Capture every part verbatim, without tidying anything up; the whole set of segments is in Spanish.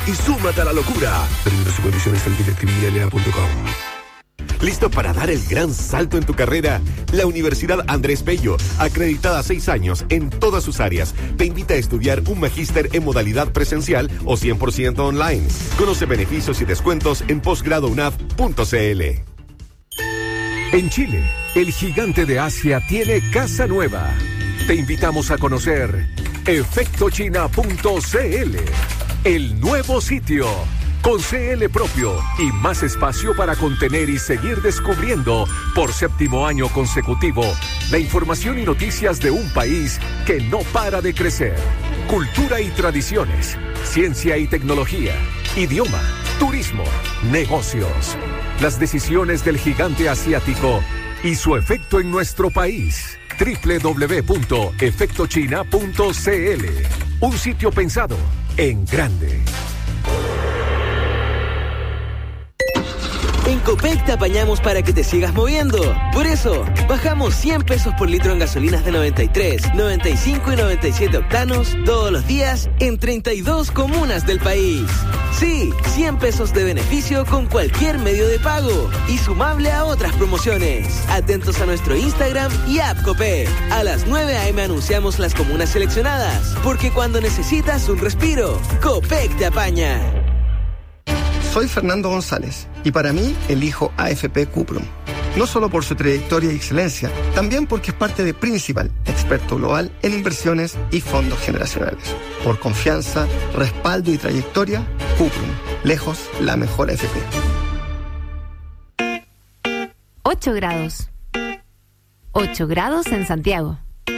y súmate a la locura. Términos y condiciones en directividad punto com. ¿Listo para dar el gran salto en tu carrera? La Universidad Andrés Bello, acreditada seis años en todas sus áreas, te invita a estudiar un magíster en modalidad presencial o cien por ciento online. Conoce beneficios y descuentos en posgrado u n a f punto c l. En Chile, el gigante de Asia tiene casa nueva. Te invitamos a conocer efecto china punto c l, el nuevo sitio. Con C L propio y más espacio para contener y seguir descubriendo por séptimo año consecutivo la información y noticias de un país que no para de crecer. Cultura y tradiciones, ciencia y tecnología, idioma, turismo, negocios. Las decisiones del gigante asiático y su efecto en nuestro país. doble u doble u doble u punto efecto china punto c l. Un sitio pensado en grande. En Copec te apañamos para que te sigas moviendo. Por eso, bajamos cien pesos por litro en gasolinas de noventa y tres, noventa y cinco y noventa y siete octanos todos los días en treinta y dos comunas del país. Sí, cien pesos de beneficio con cualquier medio de pago y sumable a otras promociones. Atentos a nuestro Instagram y app Copec. A las nueve a eme anunciamos las comunas seleccionadas, porque cuando necesitas un respiro, Copec te apaña. Soy Fernando González y para mí elijo A F P Cuprum. No solo por su trayectoria y excelencia, también porque es parte de Principal, experto global en inversiones y fondos generacionales. Por confianza, respaldo y trayectoria, Cuprum, lejos la mejor A F P. ocho grados. ocho grados en Santiago.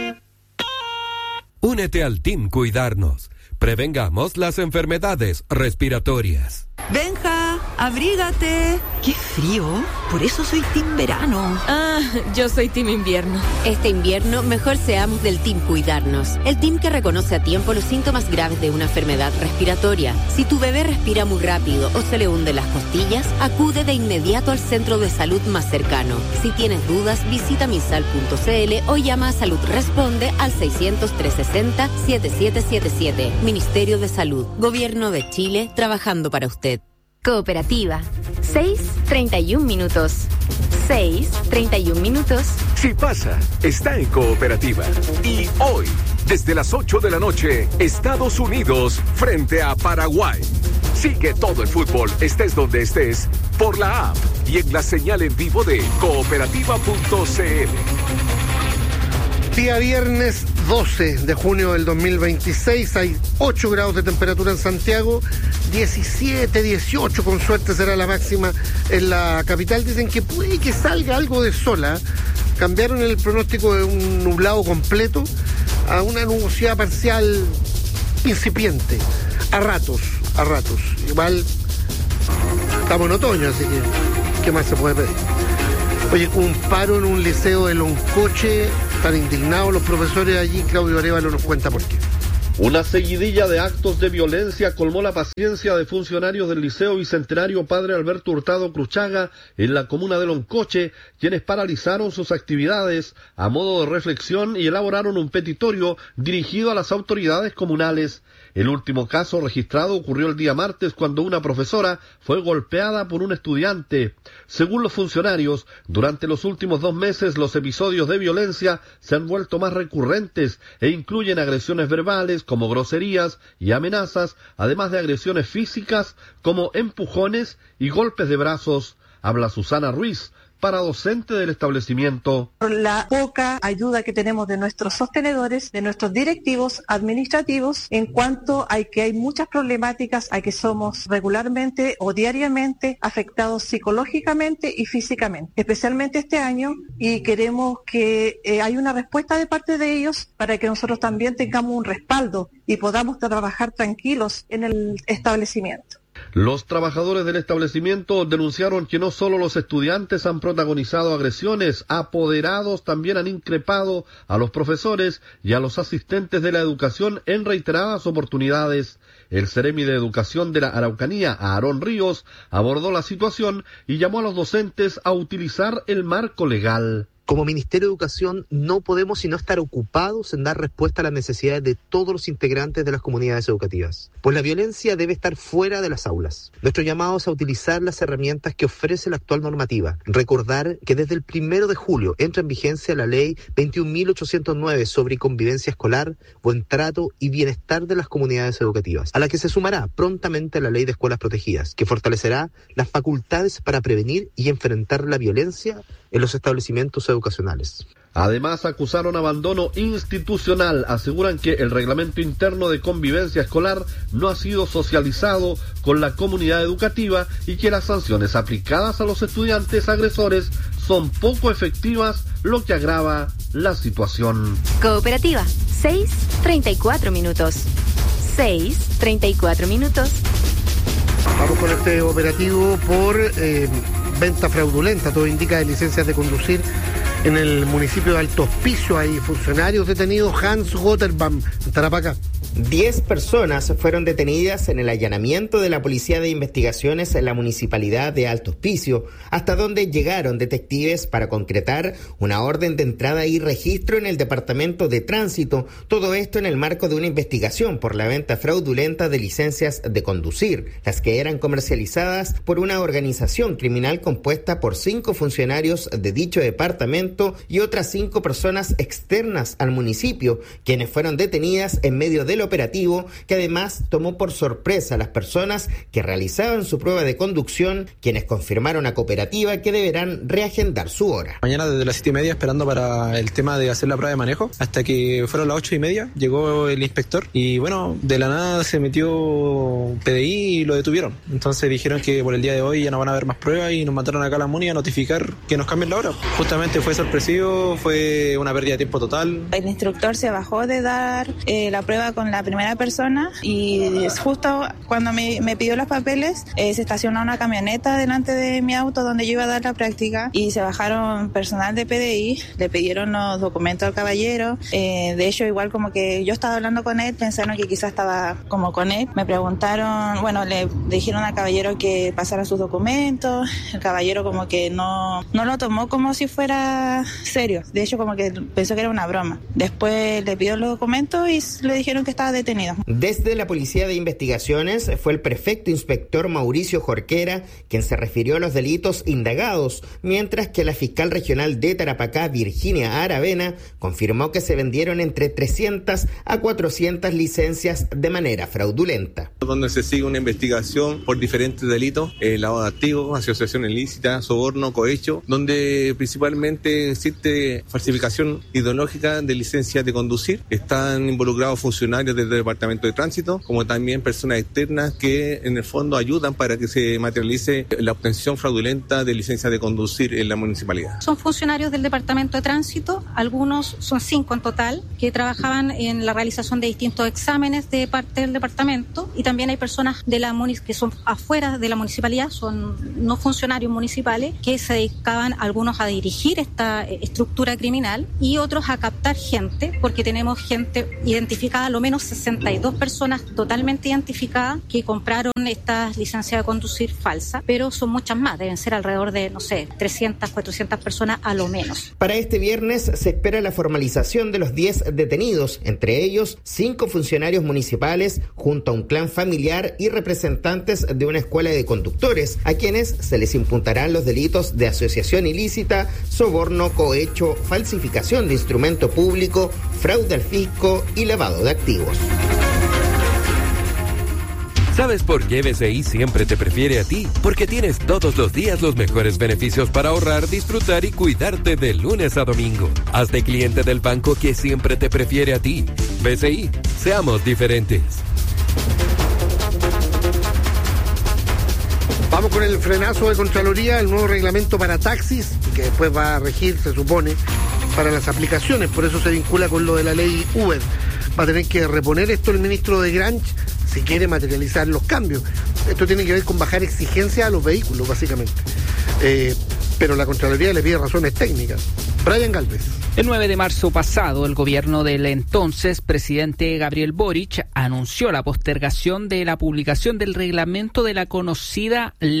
Únete al Team Cuidarnos. Prevengamos las enfermedades respiratorias. Benja, abrígate. ¡Qué frío! Por eso soy team verano. Ah, yo soy team invierno. Este invierno, mejor seamos del Team Cuidarnos. El team que reconoce a tiempo los síntomas graves de una enfermedad respiratoria. Si tu bebé respira muy rápido o se le hunden las costillas, acude de inmediato al centro de salud más cercano. Si tienes dudas, visita misal punto c l o llama a Salud Responde al seiscientos, trescientos sesenta, setenta y siete setenta y siete. Ministerio de Salud. Gobierno de Chile, trabajando para usted. Cooperativa. seis treinta y un minutos. seis treinta y un minutos. Si pasa, está en Cooperativa. Y hoy, desde las ocho de la noche, Estados Unidos frente a Paraguay. Sigue todo el fútbol, estés donde estés, por la app y en la señal en vivo de cooperativa punto c l. Día viernes doce de junio del dos mil veintiséis, hay ocho grados de temperatura en Santiago, diecisiete, dieciocho con suerte será la máxima en la capital. Dicen que puede que salga algo de sol, ¿eh? Cambiaron el pronóstico de un nublado completo a una nubosidad parcial incipiente, a ratos, a ratos. Igual estamos en otoño, así que ¿qué más se puede pedir? Oye, un paro en un liceo de Loncoche, están indignados los profesores allí. Claudio Arevalo nos cuenta por qué. Una seguidilla de actos de violencia colmó la paciencia de funcionarios del Liceo Bicentenario Padre Alberto Hurtado Cruchaga en la comuna de Loncoche, quienes paralizaron sus actividades a modo de reflexión y elaboraron un petitorio dirigido a las autoridades comunales. El último caso registrado ocurrió el día martes cuando una profesora fue golpeada por un estudiante. Según los funcionarios, durante los últimos dos meses los episodios de violencia se han vuelto más recurrentes e incluyen agresiones verbales como groserías y amenazas, además de agresiones físicas como empujones y golpes de brazos. Habla Susana Ruiz, para docente del establecimiento. Por la poca ayuda que tenemos de nuestros sostenedores, de nuestros directivos administrativos, en cuanto a que hay muchas problemáticas, a que somos regularmente o diariamente afectados psicológicamente y físicamente, especialmente este año, y queremos que eh, haya una respuesta de parte de ellos para que nosotros también tengamos un respaldo y podamos trabajar tranquilos en el establecimiento. Los trabajadores del establecimiento denunciaron que no solo los estudiantes han protagonizado agresiones, apoderados también han increpado a los profesores y a los asistentes de la educación en reiteradas oportunidades. El Seremi de Educación de la Araucanía, Aarón Ríos, abordó la situación y llamó a los docentes a utilizar el marco legal. Como Ministerio de Educación no podemos sino estar ocupados en dar respuesta a las necesidades de todos los integrantes de las comunidades educativas, pues la violencia debe estar fuera de las aulas. Nuestro llamado es a utilizar las herramientas que ofrece la actual normativa. Recordar que desde el primero de julio entra en vigencia la ley veintiún mil ochocientos nueve sobre convivencia escolar, buen trato y bienestar de las comunidades educativas, a la que se sumará prontamente la ley de escuelas protegidas, que fortalecerá las facultades para prevenir y enfrentar la violencia en los establecimientos educacionales. Además, acusaron abandono institucional. Aseguran que el reglamento interno de convivencia escolar no ha sido socializado con la comunidad educativa y que las sanciones aplicadas a los estudiantes agresores son poco efectivas, lo que agrava la situación. Cooperativa, seis treinta y cuatro minutos. seis treinta y cuatro minutos. Vamos con este operativo por eh, venta fraudulenta. Todo indica de licencias de conducir en el municipio de Alto Hospicio. Hay funcionarios detenidos. Hans Gotterbaum, en Tarapacá. Diez personas fueron detenidas en el allanamiento de la Policía de Investigaciones en la Municipalidad de Alto Hospicio, hasta donde llegaron detectives para concretar una orden de entrada y registro en el Departamento de Tránsito, todo esto en el marco de una investigación por la venta fraudulenta de licencias de conducir, las que eran comercializadas por una organización criminal compuesta por cinco funcionarios de dicho departamento y otras cinco personas externas al municipio, quienes fueron detenidas en medio del operativo, que además tomó por sorpresa a las personas que realizaban su prueba de conducción, quienes confirmaron a Cooperativa que deberán reagendar su hora. Mañana desde las siete y media esperando para el tema de hacer la prueba de manejo, hasta que fueron las ocho y media, llegó el inspector y bueno, de la nada se metió P D I y lo detuvieron. Entonces dijeron que por el día de hoy ya no van a haber más pruebas y nos mandaron acá a la MUNI a notificar que nos cambien la hora. Justamente fue sorpresivo, fue una pérdida de tiempo total. El instructor se bajó de dar eh, la prueba con la primera persona y justo cuando me, me pidió los papeles eh, se estacionó una camioneta delante de mi auto donde yo iba a dar la práctica y se bajaron personal de P D I, le pidieron los documentos al caballero, eh, de hecho igual como que yo estaba hablando con él, pensaron que quizás estaba como con él, me preguntaron, bueno, le dijeron al caballero que pasara sus documentos, el caballero como que no, no lo tomó como si fuera serio, de hecho como que pensó que era una broma, después le pidió los documentos y le dijeron que estaba detenido. Desde la Policía de Investigaciones fue el prefecto inspector Mauricio Jorquera quien se refirió a los delitos indagados, mientras que la fiscal regional de Tarapacá, Virginia Aravena, confirmó que se vendieron entre trescientas a cuatrocientas licencias de manera fraudulenta. Donde se sigue una investigación por diferentes delitos, eh, lavado de activos, asociación ilícita, soborno, cohecho, donde principalmente existe falsificación ideológica de licencias de conducir. Están involucrados funcionarios desde el Departamento de Tránsito, como también personas externas que en el fondo ayudan para que se materialice la obtención fraudulenta de licencias de conducir en la municipalidad. Son funcionarios del Departamento de Tránsito, algunos son cinco en total, que trabajaban en la realización de distintos exámenes de parte del departamento, y también hay personas de la munic- que son afuera de la municipalidad, son no funcionarios municipales, que se dedicaban algunos a dirigir esta estructura criminal y otros a captar gente, porque tenemos gente identificada, lo menos sesenta y dos personas totalmente identificadas que compraron estas licencias de conducir falsas, pero son muchas más, deben ser alrededor de, no sé, trescientas, cuatrocientas personas a lo menos. Para este viernes se espera la formalización de los diez detenidos, entre ellos cinco funcionarios municipales junto a un clan familiar y representantes de una escuela de conductores, a quienes se les imputarán los delitos de asociación ilícita, soborno, cohecho, falsificación de instrumento público, fraude al fisco y lavado de activos. ¿Sabes por qué B C I siempre te prefiere a ti? Porque tienes todos los días los mejores beneficios para ahorrar, disfrutar y cuidarte de lunes a domingo. Hazte cliente del banco que siempre te prefiere a ti. B C I, seamos diferentes. Vamos con el frenazo de Contraloría, el nuevo reglamento para taxis, que después va a regir, se supone, para las aplicaciones. Por eso se vincula con lo de la ley Uber. Va a tener que reponer esto el ministro de Granch si quiere materializar los cambios. Esto tiene que ver con bajar exigencias a los vehículos, básicamente. Eh, pero la Contraloría le pide razones técnicas. Brian Galvez. El nueve de marzo pasado, el gobierno del entonces presidente Gabriel Boric anunció la postergación de la publicación del reglamento de la conocida ley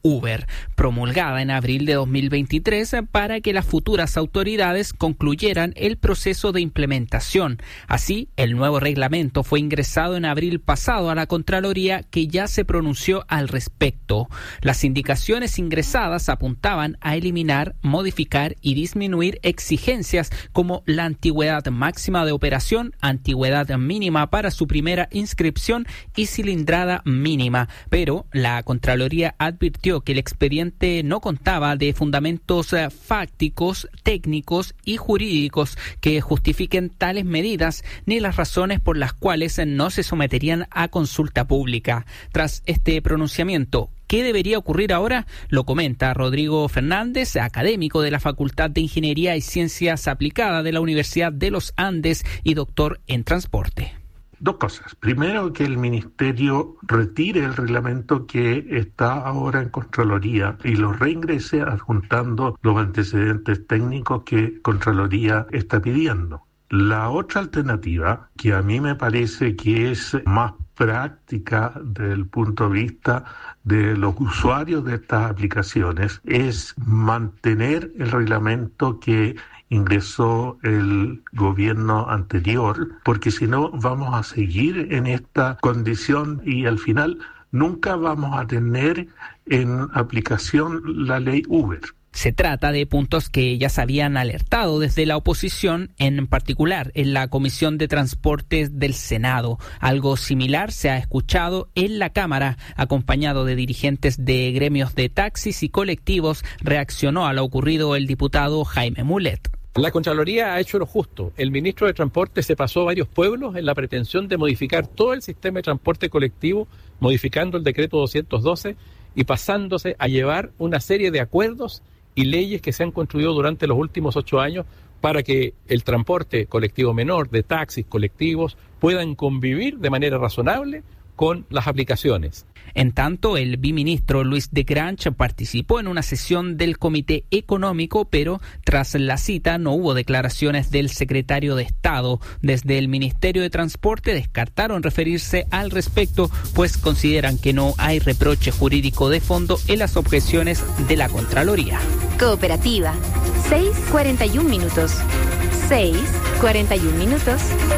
Uber, promulgada en abril de dos mil veintitrés para que las futuras autoridades concluyeran el proceso de implementación. Así, el nuevo reglamento fue ingresado en abril pasado a la Contraloría, que ya se pronunció al respecto. Las indicaciones ingresadas apuntaban a eliminar, modificar y disminuir exigencias como la antigüedad máxima de operación, antigüedad mínima para su primera inscripción y cilindrada mínima. Pero la Contraloría advirtió que el expediente no contaba de fundamentos eh, fácticos, técnicos y jurídicos que justifiquen tales medidas, ni las razones por las cuales no se someterían a consulta pública. Tras este pronunciamiento, ¿qué debería ocurrir ahora? Lo comenta Rodrigo Fernández, académico de la Facultad de Ingeniería y Ciencias Aplicadas de la Universidad de los Andes y doctor en transporte. Dos cosas. Primero, que el Ministerio retire el reglamento que está ahora en Contraloría y lo reingrese adjuntando los antecedentes técnicos que Contraloría está pidiendo. La otra alternativa, que a mí me parece que es más práctica desde el punto de vista de los usuarios de estas aplicaciones, es mantener el reglamento que ingresó el gobierno anterior, porque si no vamos a seguir en esta condición y al final nunca vamos a tener en aplicación la ley Uber. Se trata de puntos que ya se habían alertado desde la oposición, en particular en la Comisión de Transportes del Senado. Algo similar se ha escuchado en la Cámara, acompañado de dirigentes de gremios de taxis y colectivos. Reaccionó a lo ocurrido el diputado Jaime Mulet. La Contraloría ha hecho lo justo. El ministro de Transporte se pasó a varios pueblos en la pretensión de modificar todo el sistema de transporte colectivo, modificando el decreto doscientos doce y pasándose a llevar una serie de acuerdos y leyes que se han construido durante los últimos ocho años para que el transporte colectivo menor, de taxis, colectivos, puedan convivir de manera razonable con las aplicaciones. En tanto, el biministro Luis de Granch participó en una sesión del Comité Económico, pero tras la cita no hubo declaraciones del secretario de Estado. Desde el Ministerio de Transporte descartaron referirse al respecto, pues consideran que no hay reproche jurídico de fondo en las objeciones de la Contraloría. Cooperativa, seis cuarenta y un minutos. seis cuarenta y un minutos.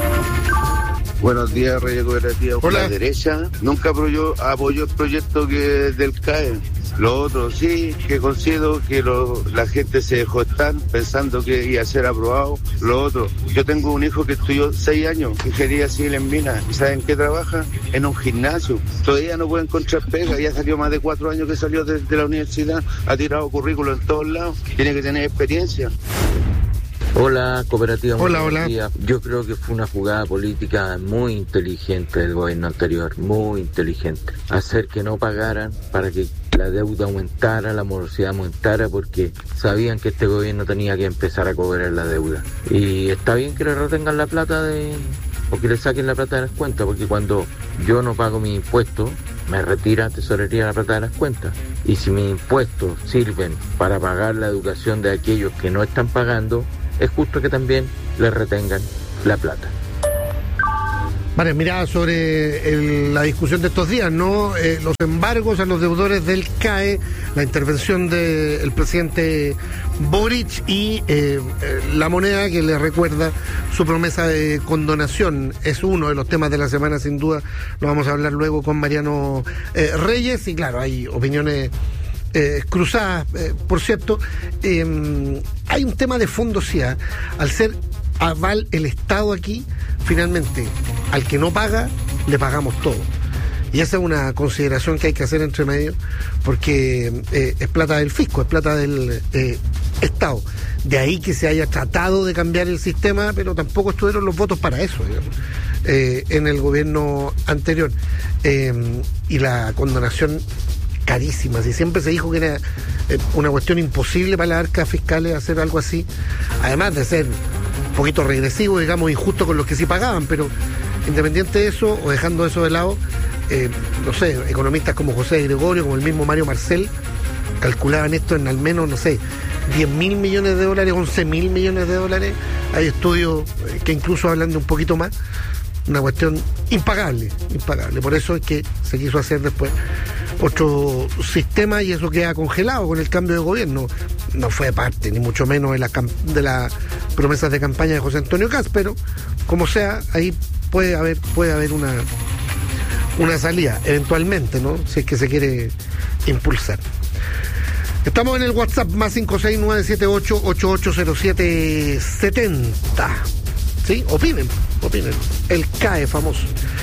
Buenos días, Radio Cooperativa. Hola. La derecha nunca apoyó, apoyó el proyecto que del C A E. Lo otro sí, que considero que lo, la gente se dejó estar pensando que iba a ser aprobado. Lo otro, yo tengo un hijo que estudió seis años, ingeniería civil en minas. ¿Y saben qué trabaja? En un gimnasio. Todavía no puede encontrar pega, ya salió más de cuatro años que salió de, de la universidad, ha tirado currículo en todos lados, tiene que tener experiencia. Hola, Cooperativa. Hola, hola. Yo creo que fue una jugada política muy inteligente del gobierno anterior, muy inteligente. Hacer que no pagaran para que la deuda aumentara, la morosidad aumentara, porque sabían que este gobierno tenía que empezar a cobrar la deuda. Y está bien que le retengan la plata de... o que le saquen la plata de las cuentas, porque cuando yo no pago mis impuestos, me retira tesorería la plata de las cuentas. Y si mis impuestos sirven para pagar la educación de aquellos que no están pagando, es justo que también les retengan la plata. Vale, mirada sobre el, la discusión de estos días, ¿no? Eh, los embargos a los deudores del C A E, la intervención del presidente Boric y eh, eh, la moneda que le recuerda su promesa de condonación. Es uno de los temas de la semana, sin duda. Lo vamos a hablar luego con Mariano eh, Reyes. Y claro, hay opiniones Eh, cruzadas, eh, por cierto. Eh, hay un tema de fondo, sí, ¿eh? Al ser aval el Estado aquí, finalmente, al que no paga, le pagamos todo. Y esa es una consideración que hay que hacer entre medio, porque eh, es plata del fisco, es plata del eh, Estado. De ahí que se haya tratado de cambiar el sistema, pero tampoco estuvieron los votos para eso, digamos, eh, en el gobierno anterior. Eh, y la condonación carísimas, y siempre se dijo que era eh, una cuestión imposible para las arcas fiscales hacer algo así, además de ser un poquito regresivo, digamos, injusto con los que sí pagaban. Pero independiente de eso, o dejando eso de lado, eh, no sé, economistas como José Gregorio, como el mismo Mario Marcel, calculaban esto en al menos, no sé, diez mil millones de dólares, once mil millones de dólares. Hay estudios que incluso hablan de un poquito más. Una cuestión impagable, impagable. Por eso es que se quiso hacer después otro sistema y eso queda congelado con el cambio de gobierno. No fue parte, ni mucho menos de, la, de las promesas de campaña de José Antonio Kast, pero como sea, ahí puede haber, puede haber una, una salida, eventualmente, ¿no? Si es que se quiere impulsar. Estamos en el WhatsApp más cinco seis nueve siete ocho ocho ocho cero siete siete cero. ¿Sí? Opinen, opinen. El C A E famoso.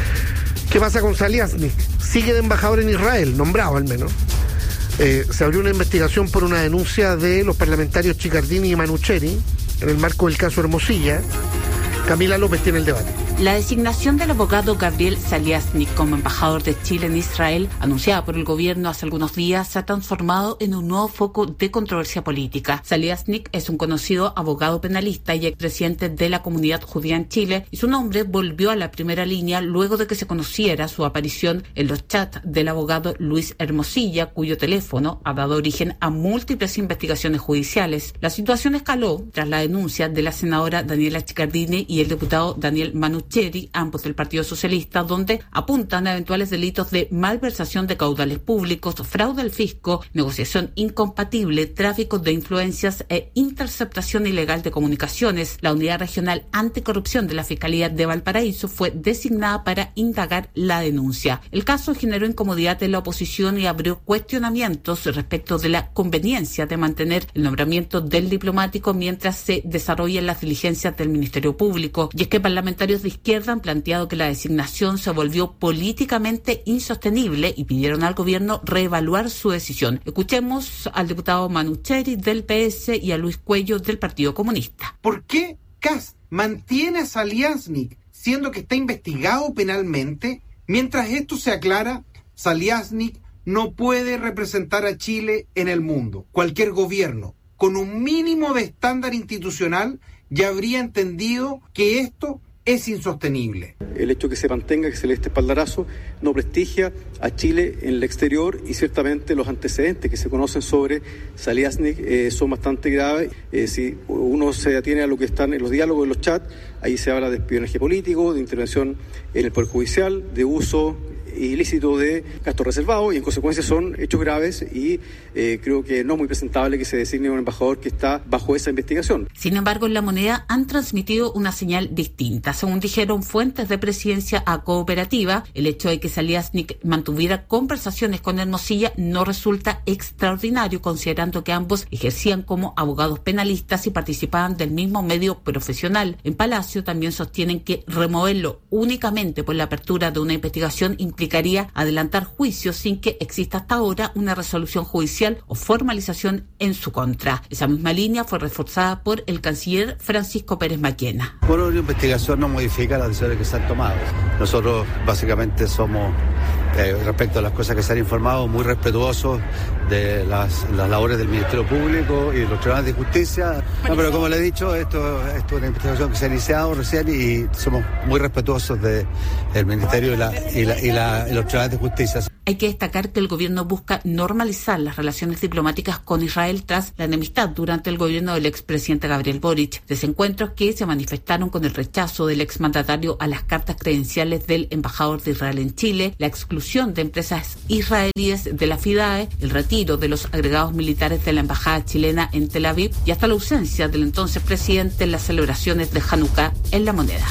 ¿Qué pasa con Saliasnik? Sigue de embajador en Israel, nombrado al menos. Eh, se abrió una investigación por una denuncia de los parlamentarios Chicardini y Manucheri en el marco del caso Hermosilla. Camila López tiene el debate. La designación del abogado Gabriel Saliasnik como embajador de Chile en Israel, anunciada por el gobierno hace algunos días, se ha transformado en un nuevo foco de controversia política. Saliasnik es un conocido abogado penalista y expresidente de la comunidad judía en Chile, y su nombre volvió a la primera línea luego de que se conociera su aparición en los chats del abogado Luis Hermosilla, cuyo teléfono ha dado origen a múltiples investigaciones judiciales. La situación escaló tras la denuncia de la senadora Daniela Chicardini y el diputado Daniel Manucheri, ambos del Partido Socialista, donde apuntan a eventuales delitos de malversación de caudales públicos, fraude al fisco, negociación incompatible, tráfico de influencias e interceptación ilegal de comunicaciones. La Unidad Regional Anticorrupción de la Fiscalía de Valparaíso fue designada para indagar la denuncia. El caso generó incomodidad en la oposición y abrió cuestionamientos respecto de la conveniencia de mantener el nombramiento del diplomático mientras se desarrollan las diligencias del Ministerio Público. Y es que parlamentarios de izquierda han planteado que la designación se volvió políticamente insostenible y pidieron al gobierno reevaluar su decisión. Escuchemos al diputado Manucheri del P S y a Luis Cuello del Partido Comunista. ¿Por qué Kast mantiene a Saliasnik siendo que está investigado penalmente? Mientras esto se aclara, Saliasnik no puede representar a Chile en el mundo. Cualquier gobierno con un mínimo de estándar institucional ya habría entendido que esto es insostenible. El hecho que se mantenga, que se le dé este espaldarazo, no prestigia a Chile en el exterior, y ciertamente los antecedentes que se conocen sobre Saliasnik eh, son bastante graves. Eh, si uno se atiene a lo que están en los diálogos, en los chats, ahí se habla de espionaje político, de intervención en el Poder Judicial, de uso ilícito de gastos reservados, y en consecuencia son hechos graves, y eh, creo que no es muy presentable que se designe un embajador que está bajo esa investigación. Sin embargo, en La Moneda han transmitido una señal distinta. Según dijeron fuentes de Presidencia a Cooperativa, el hecho de que Saliasnik mantuviera conversaciones con Hermosilla no resulta extraordinario, considerando que ambos ejercían como abogados penalistas y participaban del mismo medio profesional. En Palacio también sostienen que removerlo únicamente por la apertura de una investigación implica implicaría adelantar juicios sin que exista hasta ahora una resolución judicial o formalización en su contra. Esa misma línea fue reforzada por el canciller Francisco Pérez Maquena. Por una investigación no modifica las decisiones que se han tomado. Nosotros básicamente somos, eh, respecto a las cosas que se han informado, muy respetuosos de las, las labores del Ministerio Público y los tribunales de justicia. No, pero como le he dicho, esto, esto es una investigación que se ha iniciado recién y somos muy respetuosos del Ministerio y, la, y, la, y, la, y los tribunales de justicia. Hay que destacar que el gobierno busca normalizar las relaciones diplomáticas con Israel tras la enemistad durante el gobierno del expresidente Gabriel Boric. Desencuentros que se manifestaron con el rechazo del exmandatario a las cartas credenciales del embajador de Israel en Chile, la exclusión de empresas israelíes de la FIDAE, el retiro de los agregados militares de la embajada chilena en Tel Aviv y hasta la ausencia del entonces presidente en las celebraciones de Hanukkah en La Moneda.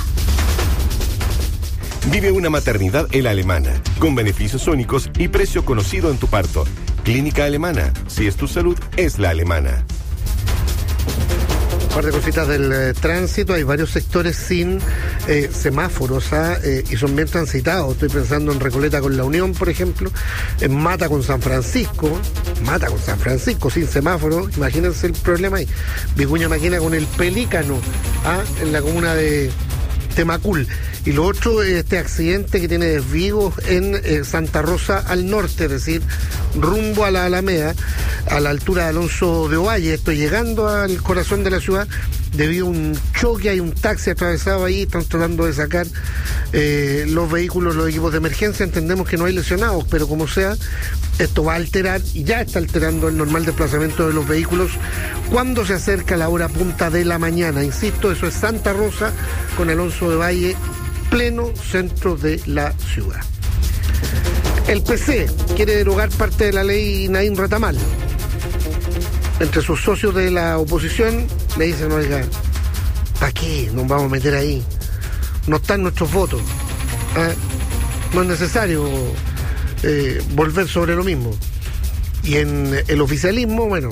Vive una maternidad en la Alemana, con beneficios únicos y precio conocido en tu parto. Clínica Alemana, si es tu salud, es la alemana. Un par de cositas del eh, tránsito. Hay varios sectores sin eh, semáforos ¿ah? eh, y son bien transitados. Estoy pensando en Recoleta con La Unión, por ejemplo, en Mata con San Francisco, Mata con San Francisco sin semáforo, imagínense el problema ahí. Vicuña Maquena con el Pelícano ¿ah? en la comuna de Temacul. Y lo otro es este accidente que tiene desvíos en eh, Santa Rosa al norte, es decir, rumbo a la Alameda, a la altura de Alonso de Ovalle. Estoy llegando al corazón de la ciudad debido a un choque. Hay un taxi atravesado ahí, están tratando de sacar eh, los vehículos, los equipos de emergencia. Entendemos que no hay lesionados, pero como sea, esto va a alterar y ya está alterando el normal desplazamiento de los vehículos cuando se acerca la hora punta de la mañana. Insisto, eso es Santa Rosa con Alonso de Valle, pleno centro de la ciudad. El P C quiere derogar parte de la ley Naim Retamal. Entre sus socios de la oposición le dicen, oiga, ¿para qué nos vamos a meter ahí? No están nuestros votos. ¿Ah? No es necesario eh, volver sobre lo mismo. Y en el oficialismo, bueno,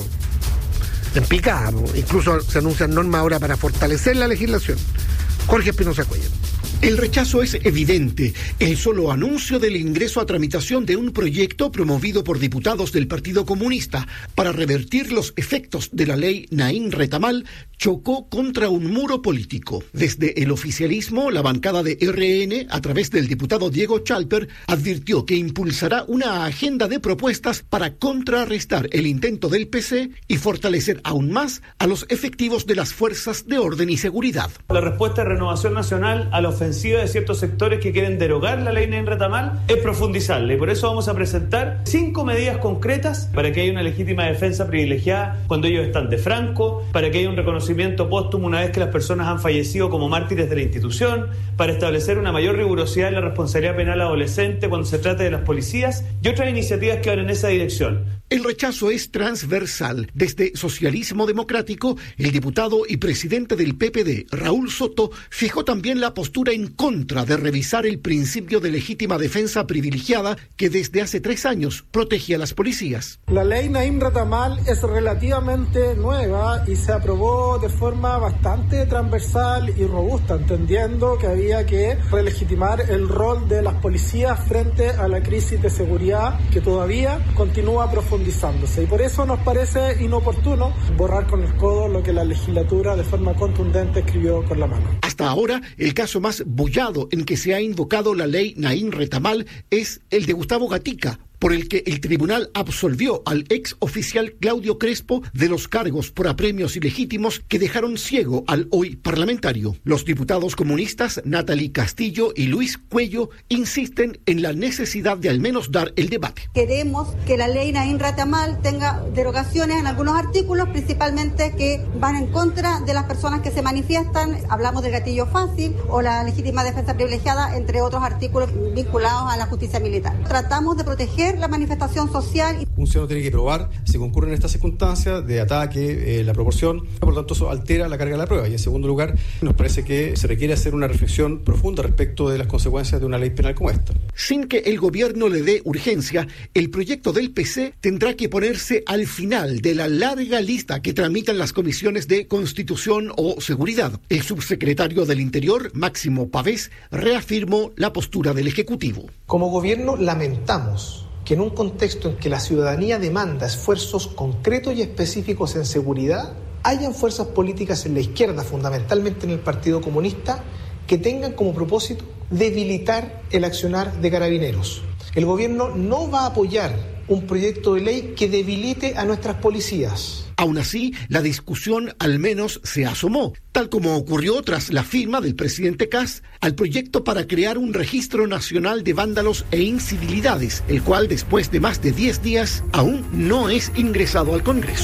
en picada, ¿no? Incluso se anuncian normas ahora para fortalecer la legislación. Jorge Espinosa Cuellar. El rechazo es evidente. El solo anuncio del ingreso a tramitación de un proyecto promovido por diputados del Partido Comunista para revertir los efectos de la ley Naim Retamal chocó contra un muro político. Desde el oficialismo, la bancada de R N, a través del diputado Diego Chalper, advirtió que impulsará una agenda de propuestas para contrarrestar el intento del P C y fortalecer aún más a los efectivos de las fuerzas de orden y seguridad. La respuesta de Renovación Nacional a la ofensiva de ciertos sectores que quieren derogar la ley Naim Retamal es profundizarla, y por eso vamos a presentar cinco medidas concretas para que haya una legítima defensa privilegiada cuando ellos están de Franco, para que haya un reconocimiento póstumo una vez que las personas han fallecido como mártires de la institución, para establecer una mayor rigurosidad en la responsabilidad penal adolescente cuando se trate de las policías y otras iniciativas que van en esa dirección. El rechazo es transversal. Desde Socialismo Democrático, el diputado y presidente del P P D, Raúl Soto, fijó también la postura en contra de revisar el principio de legítima defensa privilegiada que desde hace tres años protege a las policías. La ley Naim Retamal es relativamente nueva y se aprobó de forma bastante transversal y robusta, entendiendo que había que relegitimar el rol de las policías frente a la crisis de seguridad que todavía continúa profundizando. Y por eso nos parece inoportuno borrar con el codo lo que la legislatura de forma contundente escribió con la mano. Hasta ahora, el caso más bullado en que se ha invocado la ley Naim Retamal es el de Gustavo Gatica, por el que el tribunal absolvió al ex oficial Claudio Crespo de los cargos por apremios ilegítimos que dejaron ciego al hoy parlamentario. Los diputados comunistas Natalie Castillo y Luis Cuello insisten en la necesidad de al menos dar el debate. Queremos que la ley Naim Retamal tenga derogaciones en algunos artículos, principalmente que van en contra de las personas que se manifiestan. Hablamos del gatillo fácil o la legítima defensa privilegiada, entre otros artículos vinculados a la justicia militar. Tratamos de proteger la manifestación social. Un ciudadano tiene que probar si concurren estas circunstancias de ataque, eh, la proporción, por lo tanto eso altera la carga de la prueba. Y en segundo lugar, nos parece que se requiere hacer una reflexión profunda respecto de las consecuencias de una ley penal como esta. Sin que el gobierno le dé urgencia, el proyecto del P C tendrá que ponerse al final de la larga lista que tramitan las comisiones de Constitución o Seguridad. El subsecretario del Interior, Máximo Pavés, reafirmó la postura del Ejecutivo. Como gobierno lamentamos que en un contexto en que la ciudadanía demanda esfuerzos concretos y específicos en seguridad, hayan fuerzas políticas en la izquierda, fundamentalmente en el Partido Comunista, que tengan como propósito debilitar el accionar de Carabineros. El gobierno no va a apoyar un proyecto de ley que debilite a nuestras policías. Aún así, la discusión al menos se asomó, tal como ocurrió tras la firma del presidente Kast al proyecto para crear un registro nacional de vándalos e incivilidades, el cual después de más de diez días aún no es ingresado al Congreso.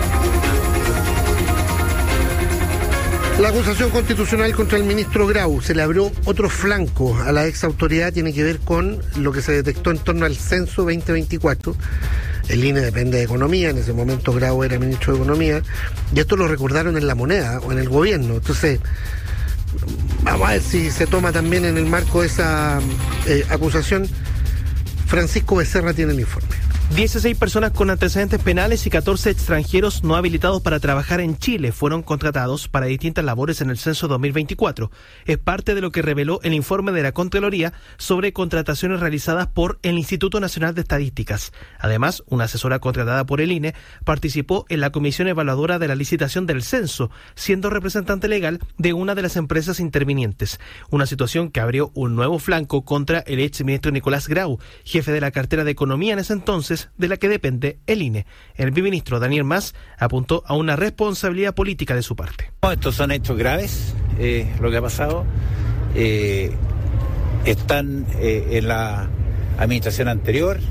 La acusación constitucional contra el ministro Grau se le abrió otro flanco a la ex autoridad, tiene que ver con lo que se detectó en torno al censo veinte veinticuatro. El I N E depende de Economía, en ese momento Grau era ministro de Economía, y esto lo recordaron en La Moneda o en el gobierno. Entonces, vamos a ver si se toma también en el marco de esa eh, acusación. Francisco Becerra tiene el informe. dieciséis personas con antecedentes penales y catorce extranjeros no habilitados para trabajar en Chile fueron contratados para distintas labores en el censo dos mil veinticuatro. Es parte de lo que reveló el informe de la Contraloría sobre contrataciones realizadas por el Instituto Nacional de Estadísticas. Además, una asesora contratada por el I N E participó en la comisión evaluadora de la licitación del censo, siendo representante legal de una de las empresas intervinientes. Una situación que abrió un nuevo flanco contra el exministro Nicolás Grau, jefe de la cartera de Economía en ese entonces, de la que depende el I N E. El viceministro Daniel Mas apuntó a una responsabilidad política de su parte. Estos son hechos graves, eh, lo que ha pasado. Eh, están eh, en la administración anterior.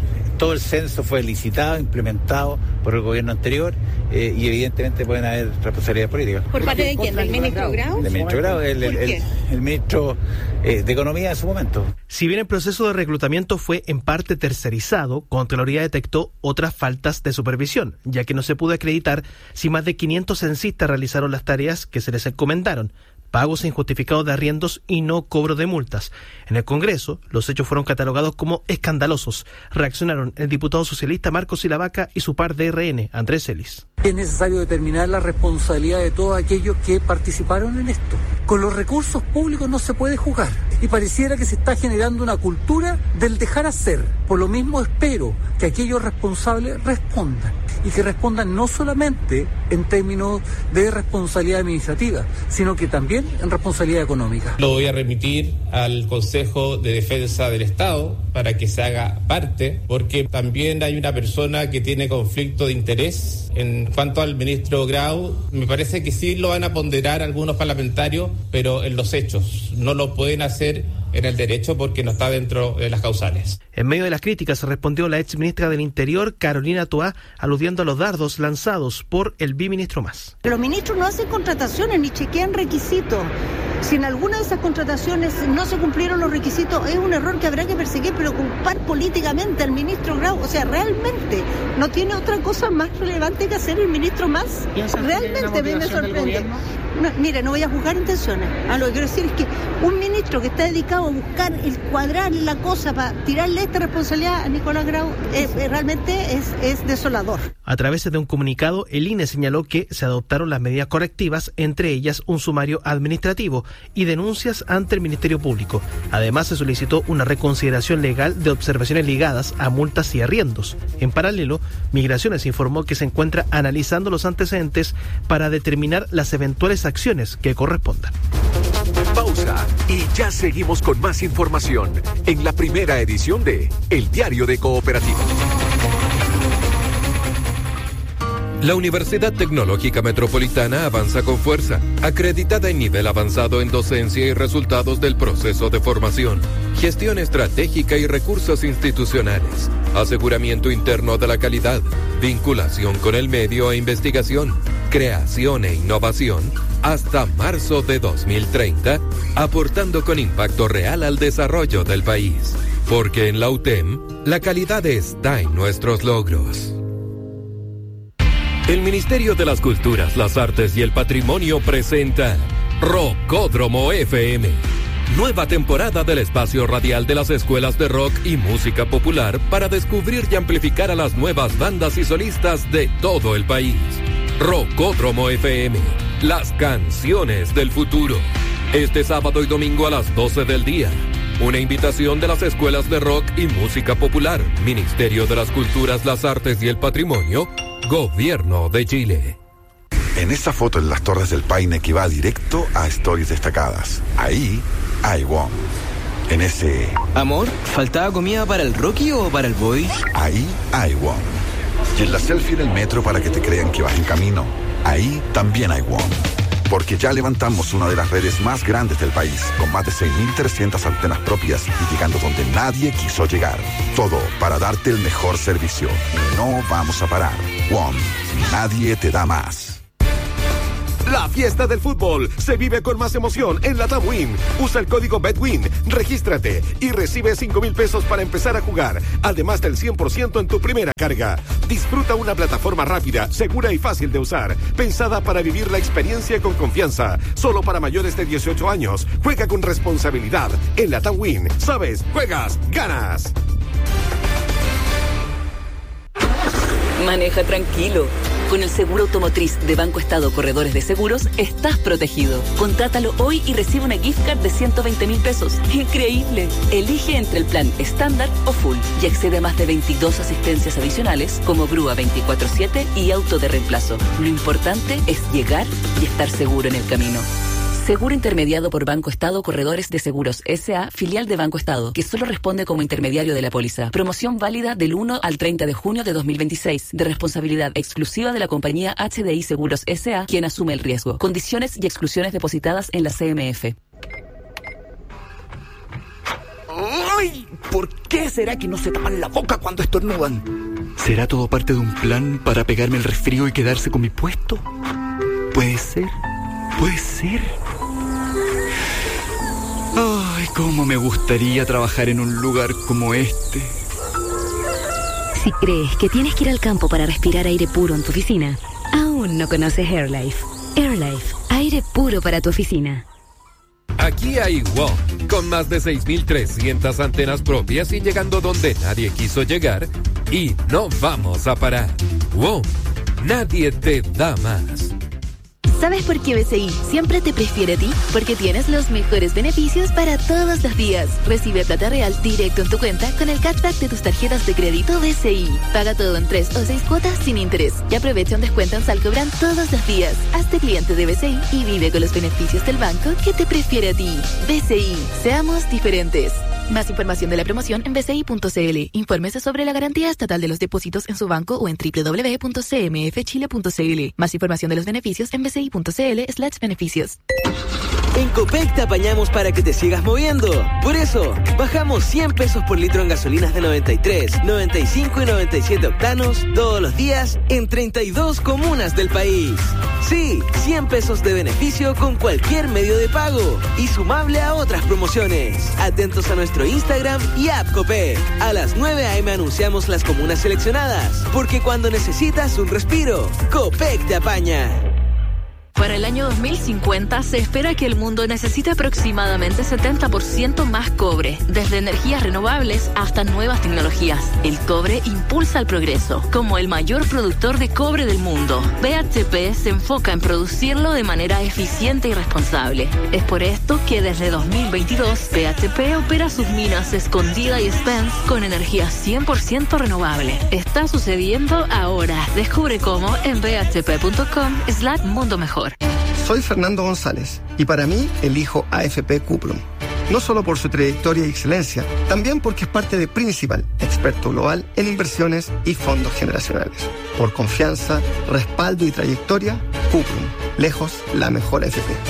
todo el censo fue licitado, implementado por el gobierno anterior eh, y evidentemente pueden haber responsabilidad política. ¿Por parte de quién? ¿Del ministro Grau? Del ministro Grau, el, el, el, el ministro eh, de Economía en su momento. Si bien el proceso de reclutamiento fue en parte tercerizado, Contraloría detectó otras faltas de supervisión, ya que no se pudo acreditar si más de quinientos censistas realizaron las tareas que se les encomendaron, pagos injustificados de arriendos y no cobro de multas. En el Congreso, los hechos fueron catalogados como escandalosos. Reaccionaron el diputado socialista Marcos Silavaca y su par de R N, Andrés Celis. Es necesario determinar la responsabilidad de todos aquellos que participaron en esto. Con los recursos públicos no se puede jugar y pareciera que se está generando una cultura del dejar hacer. Por lo mismo espero que aquellos responsables respondan y que respondan no solamente en términos de responsabilidad administrativa, sino que también en responsabilidad económica. Lo voy a remitir al Consejo de Defensa del Estado para que se haga parte, porque también hay una persona que tiene conflicto de interés. En cuanto al ministro Grau, me parece que sí lo van a ponderar algunos parlamentarios, pero en los hechos. No lo pueden hacer en el derecho porque no está dentro de las causales. En medio de las críticas respondió la exministra del Interior, Carolina Toá, aludiendo a los dardos lanzados por el biministro Mas. Los ministros no hacen contrataciones ni chequean requisitos. Si en alguna de esas contrataciones no se cumplieron los requisitos, es un error que habrá que perseguir, pero culpar políticamente al ministro Grau, o sea, realmente no tiene otra cosa más relevante que hacer el ministro Mas. Realmente a mí me sorprende. No, mire, no voy a juzgar intenciones. A lo que quiero decir es que un ministro que está dedicado a buscar el cuadrar la cosa para tirarle esta responsabilidad a Nicolás Grau eh, eh, realmente es, es desolador. A través de un comunicado, el I N E señaló que se adoptaron las medidas correctivas, entre ellas un sumario administrativo y denuncias ante el Ministerio Público. Además, se solicitó una reconsideración legal de observaciones ligadas a multas y arriendos. En paralelo, Migraciones informó que se encuentra analizando los antecedentes para determinar las eventuales acciones que correspondan. Pausa y ya seguimos con más información en la primera edición de El Diario de Cooperativa. La Universidad Tecnológica Metropolitana avanza con fuerza, acreditada en nivel avanzado en docencia y resultados del proceso de formación, gestión estratégica y recursos institucionales, aseguramiento interno de la calidad, vinculación con el medio e investigación, creación e innovación, hasta marzo de dos mil treinta, aportando con impacto real al desarrollo del país. Porque en la U T E M, la calidad está en nuestros logros. El Ministerio de las Culturas, las Artes y el Patrimonio presenta Rockódromo F M. Nueva temporada del espacio radial de las escuelas de rock y música popular para descubrir y amplificar a las nuevas bandas y solistas de todo el país. Rockódromo F M, las canciones del futuro. Este sábado y domingo a las doce del día. Una invitación de las escuelas de rock y música popular, Ministerio de las Culturas, las Artes y el Patrimonio, Gobierno de Chile. En esta foto en las Torres del Paine que va directo a Stories Destacadas. Ahí hay WOM. En ese... Amor, ¿faltaba comida para el Rocky o para el Boy? Ahí hay WOM. Y en la selfie en el metro para que te crean que vas en camino. Ahí también hay WOM. Porque ya levantamos una de las redes más grandes del país, con más de seis mil trescientas antenas propias y llegando donde nadie quiso llegar. Todo para darte el mejor servicio. Y no vamos a parar. WOM. Nadie te da más. La fiesta del fútbol se vive con más emoción en la TAMWIN. Usa el código BETWIN, regístrate y recibe cinco mil pesos para empezar a jugar, además del cien por ciento en tu primera carga. Disfruta una plataforma rápida, segura y fácil de usar, pensada para vivir la experiencia con confianza. Solo para mayores de dieciocho años. Juega con responsabilidad. En la TAMWIN, sabes, juegas, ganas. Maneja tranquilo. Con el seguro automotriz de Banco Estado Corredores de Seguros, estás protegido. Contrátalo hoy y recibe una gift card de ciento veinte mil pesos. ¡Increíble! Elige entre el plan estándar o full y accede a más de veintidós asistencias adicionales como grúa veinticuatro siete y auto de reemplazo. Lo importante es llegar y estar seguro en el camino. Seguro intermediado por Banco Estado Corredores de Seguros S A, filial de Banco Estado, que solo responde como intermediario de la póliza. Promoción válida del uno al treinta de junio de dos mil veintiséis, de responsabilidad exclusiva de la compañía H D I Seguros S A, quien asume el riesgo. Condiciones y exclusiones depositadas en la C M F. ¡Uy! ¿Por qué será que no se tapan la boca cuando estornudan? ¿Será todo parte de un plan para pegarme el resfrío y quedarse con mi puesto? Puede ser, puede ser. Ay, cómo me gustaría trabajar en un lugar como este. Si crees que tienes que ir al campo para respirar aire puro en tu oficina, aún no conoces AirLife. AirLife, aire puro para tu oficina. Aquí hay WOM, con más de seis mil trescientas antenas propias y llegando donde nadie quiso llegar, y no vamos a parar. WOM, nadie te da más. ¿Sabes por qué B C I siempre te prefiere a ti? Porque tienes los mejores beneficios para todos los días. Recibe plata real directo en tu cuenta con el cashback de tus tarjetas de crédito B C I. Paga todo en tres o seis cuotas sin interés. Y aprovecha un descuento en Salcobran todos los días. Hazte cliente de B C I y vive con los beneficios del banco que te prefiere a ti. B C I. Seamos diferentes. Más información de la promoción en b c i punto c l. Infórmese sobre la garantía estatal de los depósitos en su banco o en doble u doble u doble u punto c m f chile punto c l. Más información de los beneficios en b c i punto c l slash beneficios. En Copec te apañamos para que te sigas moviendo. Por eso, bajamos cien pesos por litro en gasolinas de noventa y tres, noventa y cinco y noventa y siete octanos todos los días en treinta y dos comunas del país. Sí, cien pesos de beneficio con cualquier medio de pago y sumable a otras promociones. Atentos a nuestro Instagram y app Copec. A las nueve a eme anunciamos las comunas seleccionadas, porque cuando necesitas un respiro, Copec te apaña. Para el año dos mil cincuenta se espera que el mundo necesite aproximadamente setenta por ciento más cobre, desde energías renovables hasta nuevas tecnologías. El cobre impulsa el progreso. Como el mayor productor de cobre del mundo, B H P se enfoca en producirlo de manera eficiente y responsable. Es por esto que desde dos mil veintidós, B H P opera sus minas Escondida y Spence con energía cien por ciento renovable. Está sucediendo ahora. Descubre cómo en b h p punto com slash mundo mejor. Soy Fernando González y para mí elijo A F P Cuprum. No solo por su trayectoria y excelencia, también porque es parte de Principal, experto global en inversiones y fondos generacionales. Por confianza, respaldo y trayectoria, Cuprum, lejos la mejor A F P.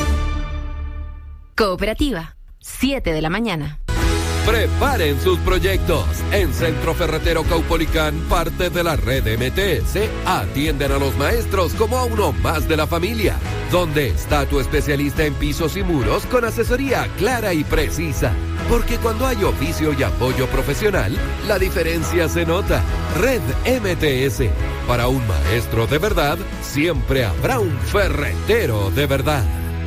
Cooperativa, siete de la mañana. Preparen sus proyectos. En Centro Ferretero Caupolicán, parte de la red M T S, atienden a los maestros como a uno más de la familia. ¿Dónde está tu especialista en pisos y muros con asesoría clara y precisa? Porque cuando hay oficio y apoyo profesional, la diferencia se nota. Red M T S. Para un maestro de verdad, siempre habrá un ferretero de verdad.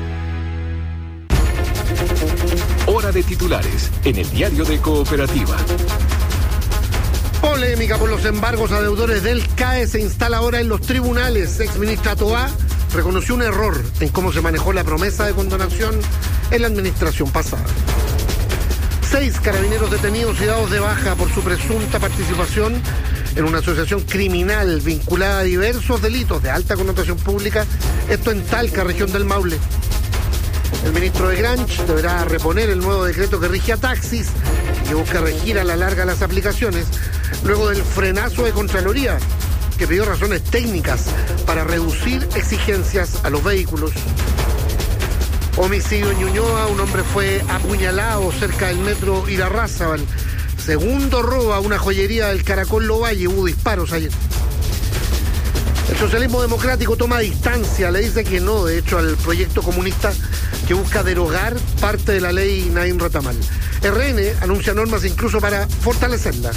Hora de titulares en el diario de Cooperativa. Polémica por los embargos a deudores del C A E se instala ahora en los tribunales. Exministra Toá reconoció un error en cómo se manejó la promesa de condonación en la administración pasada. Seis carabineros detenidos y dados de baja por su presunta participación en una asociación criminal vinculada a diversos delitos de alta connotación pública, esto en Talca, región del Maule. El ministro de Granch deberá reponer el nuevo decreto que rige a taxis y que busca regir a la larga las aplicaciones, luego del frenazo de Contraloría, que pidió razones técnicas para reducir exigencias a los vehículos. Homicidio en Ñuñoa, un hombre fue apuñalado cerca del metro Irarrázaval. Segundo robo a una joyería del Caracol Lovalle, hubo disparos ayer. El socialismo democrático toma distancia, le dice que no, de hecho, al proyecto comunista que busca derogar parte de la ley Naim Retamal. R N anuncia normas incluso para fortalecerla.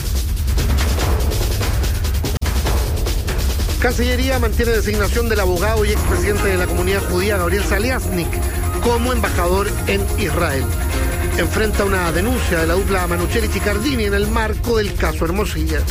Cancillería mantiene designación del abogado y expresidente de la comunidad judía Gabriel Saliasnik como embajador en Israel. Enfrenta una denuncia de la dupla Manucheri-Cicardini en el marco del caso Hermosilla.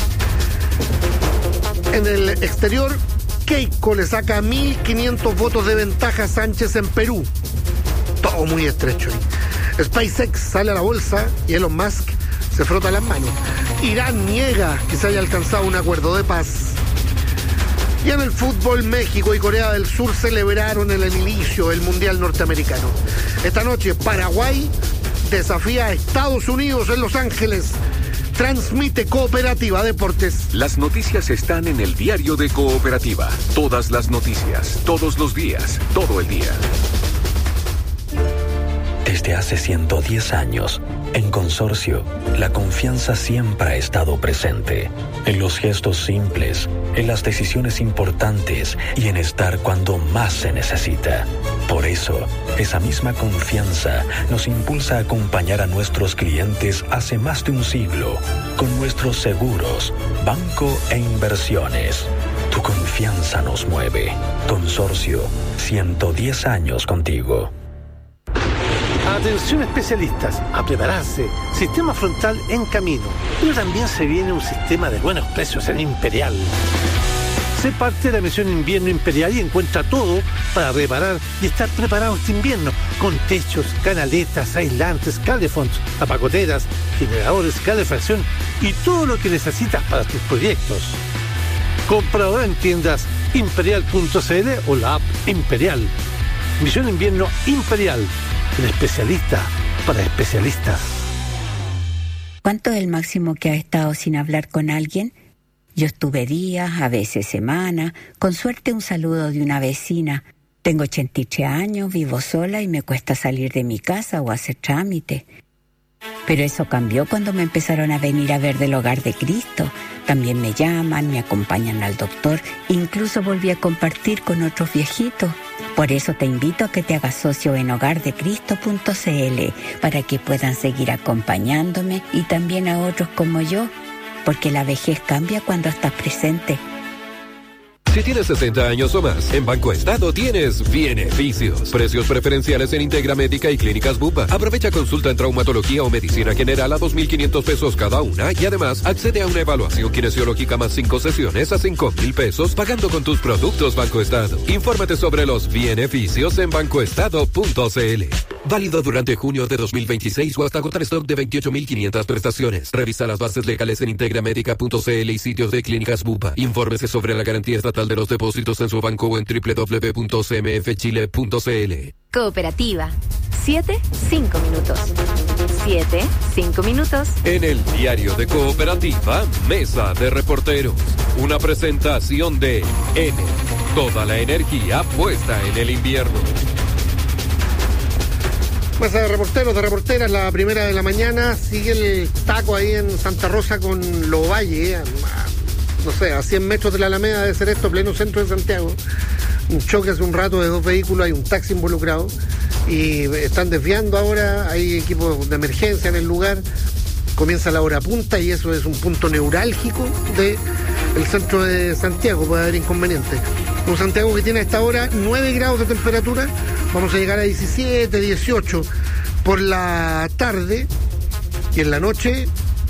En el exterior, Keiko le saca mil quinientos votos de ventaja a Sánchez en Perú. Todo muy estrecho ahí. SpaceX sale a la bolsa y Elon Musk se frota las manos. Irán niega que se haya alcanzado un acuerdo de paz. Y en el fútbol, México y Corea del Sur celebraron el inicio del Mundial Norteamericano. Esta noche, Paraguay desafía a Estados Unidos en Los Ángeles. Transmite Cooperativa Deportes. Las noticias están en el diario de Cooperativa. Todas las noticias, todos los días, todo el día. Desde hace ciento diez años, En Consorcio, la confianza siempre ha estado presente, en los gestos simples, en las decisiones importantes y en estar cuando más se necesita. Por eso, esa misma confianza nos impulsa a acompañar a nuestros clientes hace más de un siglo, con nuestros seguros, banco e inversiones. Tu confianza nos mueve. Consorcio, ciento diez años contigo. Atención especialistas, a prepararse. Sistema frontal en camino. Pero también se viene un sistema de buenos precios en Imperial. Sé parte de la misión Invierno Imperial y encuentra todo para reparar y estar preparado este invierno. Con techos, canaletas, aislantes, calefonds, apagoteras, generadores, calefacción y todo lo que necesitas para tus proyectos. Compra ahora en tiendas imperial punto c l o la app Imperial. Misión Invierno Imperial. El especialista para especialistas. ¿Cuánto es el máximo que has estado sin hablar con alguien? Yo estuve días, a veces semanas, con suerte un saludo de una vecina. Tengo ochenta y tres años, vivo sola y me cuesta salir de mi casa o hacer trámite. Pero eso cambió cuando me empezaron a venir a ver del Hogar de Cristo. También me llaman, me acompañan al doctor, incluso volví a compartir con otros viejitos. Por eso te invito a que te hagas socio en hogar de cristo punto c l para que puedan seguir acompañándome y también a otros como yo, porque la vejez cambia cuando estás presente. Si tienes sesenta años o más, en Banco Estado tienes beneficios. Precios preferenciales en Integra Médica y Clínicas Bupa. Aprovecha consulta en traumatología o medicina general a dos mil quinientos pesos cada una y además accede a una evaluación kinesiológica más cinco sesiones a cinco mil pesos pagando con tus productos Banco Estado. Infórmate sobre los beneficios en banco estado punto c l. Válido durante junio de dos mil veintiséis o hasta agotar stock de veintiocho mil quinientas prestaciones. Revisa las bases legales en integra médica punto c l y sitios de Clínicas Bupa. Infórmese sobre la garantía estatal de los depósitos en su banco o en doble u doble u doble u punto c m f chile punto c l. Cooperativa. Siete, cinco minutos. Siete, cinco minutos. En el diario de Cooperativa, Mesa de Reporteros. Una presentación de N. Toda la energía puesta en el invierno. Mesa de reporteros, de reporteras, la primera de la mañana. Sigue el taco ahí en Santa Rosa con Lovalle, eh, no sé, a cien metros de la Alameda debe ser esto, pleno centro de Santiago. Un choque hace un rato de dos vehículos, hay un taxi involucrado y están desviando ahora, hay equipos de emergencia en el lugar. Comienza la hora punta y eso es un punto neurálgico del centro de Santiago, puede haber inconvenientes. Un Santiago que tiene a esta hora nueve grados de temperatura, vamos a llegar a diecisiete, dieciocho por la tarde y en la noche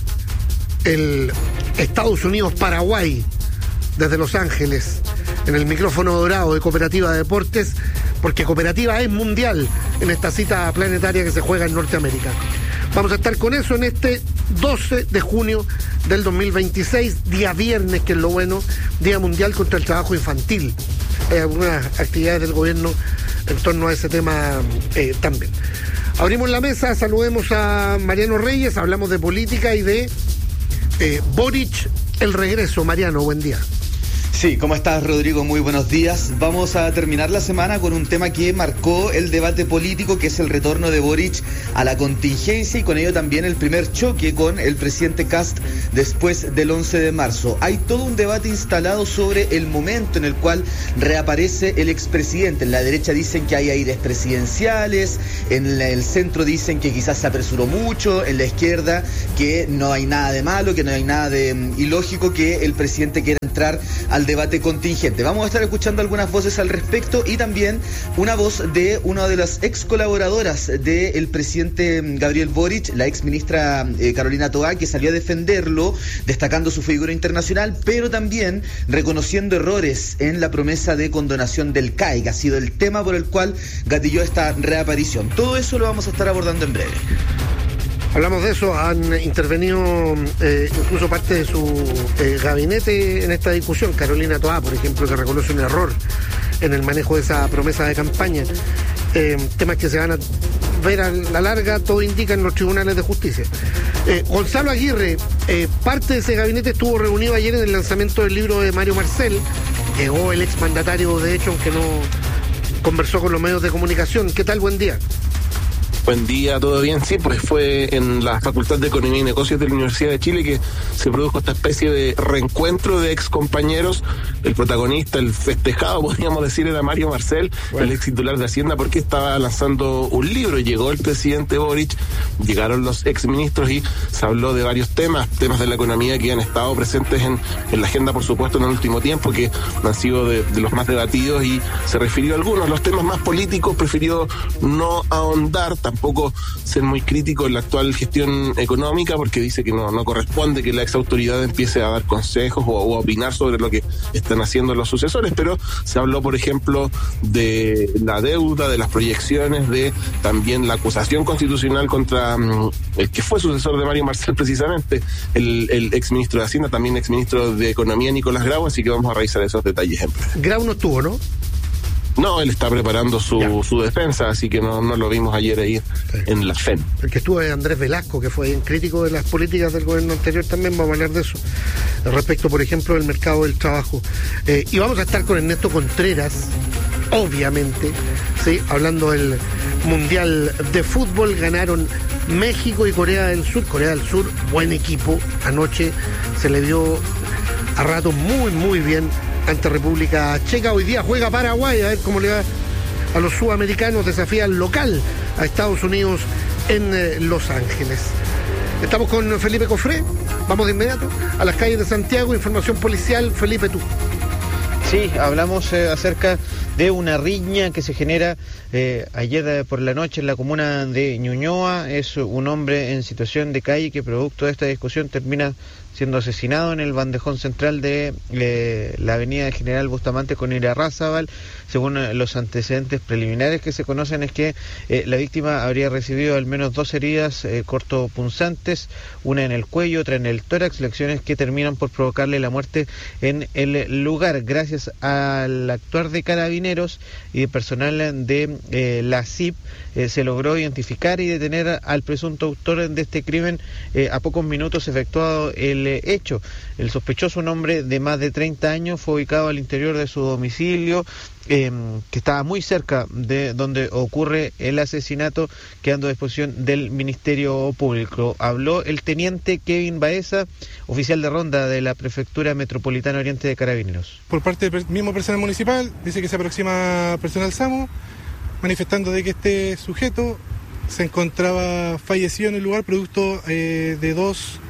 el Estados Unidos-Paraguay desde Los Ángeles en el micrófono dorado de Cooperativa de Deportes, porque Cooperativa es mundial en esta cita planetaria que se juega en Norteamérica. Vamos a estar con eso en este doce de junio del dos mil veintiséis, día viernes, que es lo bueno, Día Mundial contra el Trabajo Infantil. Hay algunas actividades del gobierno en torno a ese tema eh, también. Abrimos la mesa, saludemos a Mariano Reyes, hablamos de política y de eh, Boric, el regreso. Mariano, buen día. Sí, ¿cómo estás, Rodrigo? Muy buenos días. Vamos a terminar la semana con un tema que marcó el debate político, que es el retorno de Boric a la contingencia y con ello también el primer choque con el presidente Kast después del once de marzo. Hay todo un debate instalado sobre el momento en el cual reaparece el expresidente. En la derecha dicen que hay aires presidenciales, en el centro dicen que quizás se apresuró mucho, en la izquierda que no hay nada de malo, que no hay nada de um, ilógico que el presidente quiera entrar al debate contingente. Vamos a estar escuchando algunas voces al respecto y también una voz de una de las ex colaboradoras del presidente Gabriel Boric, la ex ministra eh, Carolina Toá, que salió a defenderlo, destacando su figura internacional, pero también reconociendo errores en la promesa de condonación del C A I, que ha sido el tema por el cual gatilló esta reaparición. Todo eso lo vamos a estar abordando en breve. Hablamos de eso, han intervenido eh, incluso parte de su eh, gabinete en esta discusión. Carolina Toá, por ejemplo, que reconoce un error en el manejo de esa promesa de campaña. Eh, temas que se van a ver a la larga, todo indica, en los tribunales de justicia. Eh, Gonzalo Aguirre, eh, parte de ese gabinete estuvo reunido ayer en el lanzamiento del libro de Mario Marcel. Llegó el exmandatario, de hecho, aunque no conversó con los medios de comunicación. ¿Qué tal? Buen día. Buen día, ¿todo bien? Sí, pues fue en la Facultad de Economía y Negocios de la Universidad de Chile que se produjo esta especie de reencuentro de ex compañeros. El protagonista, el festejado, podríamos decir, era Mario Marcel, bueno. el ex titular de Hacienda, porque estaba lanzando un libro. Llegó el presidente Boric, llegaron los ex ministros y se habló de varios temas, temas de la economía que han estado presentes en, en la agenda, por supuesto, en el último tiempo, que han sido de, de los más debatidos, y se refirió a algunos. Los temas más políticos prefirió no ahondar, tampoco ser muy crítico en la actual gestión económica, porque dice que no, no corresponde que la ex autoridad empiece a dar consejos o, o a opinar sobre lo que están haciendo los sucesores, pero se habló, por ejemplo, de la deuda, de las proyecciones, de también la acusación constitucional contra um, el que fue sucesor de Mario Marcel, precisamente, el, el ex ministro de Hacienda, también ex ministro de Economía, Nicolás Grau, así que vamos a revisar esos detalles en breve. Grau no estuvo, ¿no? No, él está preparando su, su defensa, así que no, no lo vimos ayer ahí sí. en la F E M. El que estuvo es Andrés Velasco, que fue crítico de las políticas del gobierno anterior, también vamos a hablar de eso, respecto, por ejemplo, del mercado del trabajo. Eh, y vamos a estar con Ernesto Contreras, obviamente, sí, hablando del Mundial de Fútbol. Ganaron México y Corea del Sur. Corea del Sur, buen equipo. Anoche se le dio a rato muy, muy bien ante República Checa. Hoy día juega Paraguay, a ver cómo le va a los sudamericanos. Desafía al local a Estados Unidos en eh, Los Ángeles. Estamos con Felipe Cofré, vamos de inmediato a las calles de Santiago. Información policial, Felipe, tú. Sí, hablamos eh, acerca de una riña que se genera eh, ayer eh, por la noche en la comuna de Ñuñoa. Es un hombre en situación de calle que, producto de esta discusión, termina siendo asesinado en el bandejón central de eh, la avenida General Bustamante con Irarrázaval. Según eh, los antecedentes preliminares que se conocen, es que eh, la víctima habría recibido al menos dos heridas eh, cortopunzantes, una en el cuello, otra en el tórax, lesiones que terminan por provocarle la muerte en el lugar. Gracias al actuar de carabineros y de personal de eh, la C I P, eh, se logró identificar y detener al presunto autor de este crimen eh, a pocos minutos efectuado el hecho. El sospechoso, un hombre de más de treinta años, fue ubicado al interior de su domicilio, eh, que estaba muy cerca de donde ocurre el asesinato, quedando a disposición del Ministerio Público. Habló el teniente Kevin Baeza, oficial de ronda de la Prefectura Metropolitana Oriente de Carabineros. Por parte del mismo personal municipal, dice que se aproxima personal SAMU, manifestando de que este sujeto se encontraba fallecido en el lugar producto eh, de dos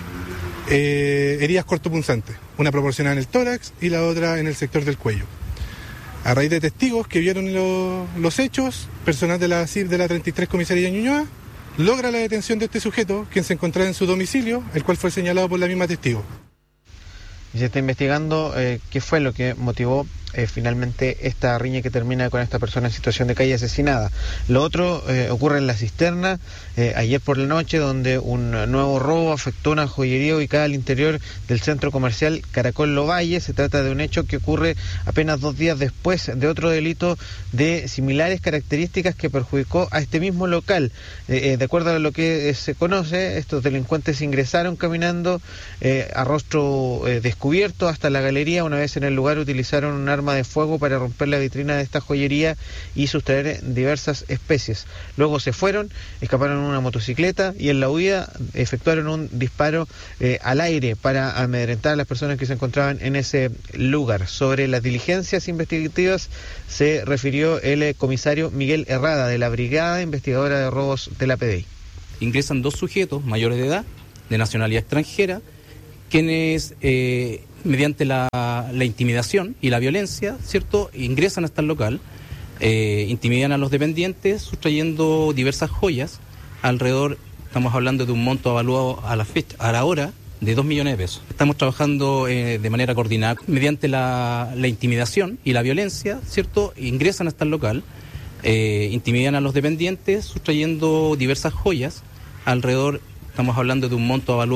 Eh, heridas cortopunzantes, una proporcionada en el tórax y la otra en el sector del cuello. A raíz de testigos que vieron lo, los hechos, personal de la C I P de la treinta y tres Comisaría de Ñuñoa logra la detención de este sujeto, quien se encontraba en su domicilio, el cual fue señalado por la misma testigo. Y se está investigando eh, qué fue lo que motivó eh, finalmente esta riña que termina con esta persona en situación de calle asesinada. Lo otro eh, ocurre en La Cisterna, eh, ayer por la noche, donde un nuevo robo afectó una joyería ubicada al interior del centro comercial Caracol Lovalle. Se trata de un hecho que ocurre apenas dos días después de otro delito de similares características que perjudicó a este mismo local. Eh, eh, de acuerdo a lo que eh, se conoce, estos delincuentes ingresaron caminando eh, a rostro eh, descubierto hasta la galería. Una vez en el lugar, utilizaron un arma de fuego para romper la vitrina de esta joyería y sustraer diversas especies. Luego se fueron, escaparon en una motocicleta y en la huida efectuaron un disparo eh, al aire para amedrentar a las personas que se encontraban en ese lugar. Sobre las diligencias investigativas se refirió el eh, comisario Miguel Herrada, de la Brigada Investigadora de Robos de la P D I. Ingresan dos sujetos mayores de edad, de nacionalidad extranjera, quienes eh, mediante la, la intimidación y la violencia, ¿cierto?, ingresan hasta el local, eh, intimidan a los dependientes, sustrayendo diversas joyas, alrededor, estamos hablando de un monto evaluado a la fecha, a la hora, de dos millones de pesos. Estamos trabajando eh, de manera coordinada, mediante la, la intimidación y la violencia, ¿cierto?, ingresan hasta el local, eh, intimidan a los dependientes, sustrayendo diversas joyas, alrededor, estamos hablando de un monto evaluado